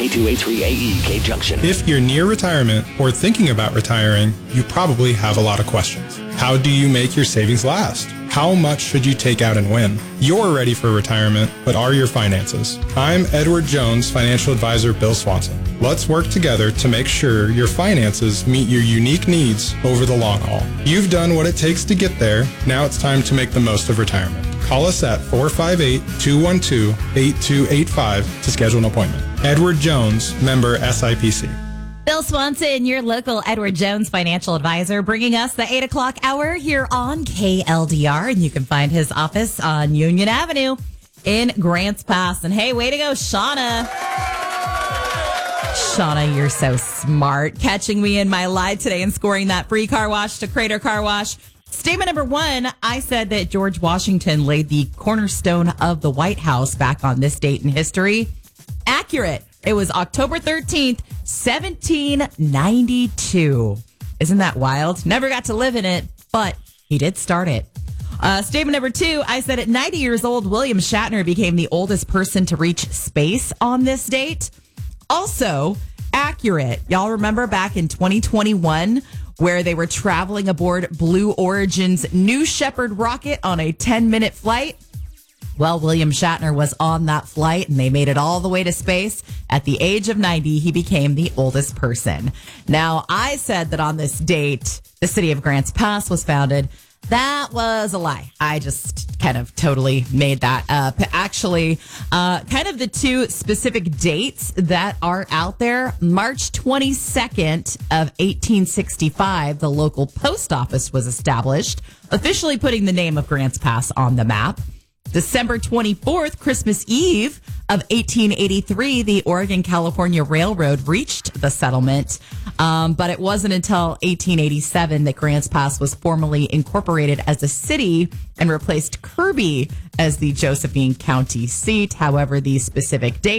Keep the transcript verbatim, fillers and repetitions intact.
K two eighty-three A E, K Junction. If you're near retirement or thinking about retiring, you probably have a lot of questions. How do you make your savings last? How much should you take out and when? You're ready for retirement, but are your finances? I'm Edward Jones, financial advisor Bill Swanson. Let's work together to make sure your finances meet your unique needs over the long haul. You've done what it takes to get there. Now it's time to make the most of retirement. Call us at four five eight, two one two, eight two eight five to schedule an appointment. Edward Jones, member S I P C. Bill Swanson, your local Edward Jones financial advisor, bringing us the eight o'clock hour here on K L D R. And you can find his office on Union Avenue in Grants Pass. And hey, way to go, Shauna. Shauna, you're so smart. Catching me in my live today and scoring that free car wash to Crater Car Wash. Statement number one, I said that George Washington laid the cornerstone of the White House back on this date in history. Accurate. It was October thirteenth, seventeen ninety-two. Isn't that wild? Never got to live in it, but he did start it. Uh, statement number two, I said at ninety years old, William Shatner became the oldest person to reach space on this date. Also accurate. Y'all remember back in twenty twenty-one where they were traveling aboard Blue Origin's New Shepard rocket on a ten-minute flight? Well, William Shatner was on that flight and they made it all the way to space. At the age of ninety, he became the oldest person. Now, I said that on this date, the city of Grants Pass was founded. That was a lie. I just kind of totally made that up. Actually, uh, kind of the two specific dates that are out there. March twenty-second of eighteen sixty-five, the local post office was established, officially putting the name of Grants Pass on the map. December twenty-fourth, Christmas Eve of eighteen eighty-three, the Oregon-California Railroad reached the settlement. Um, but it wasn't until eighteen eighty-seven that Grants Pass was formally incorporated as a city and replaced Kirby as the Josephine County seat. However, the specific date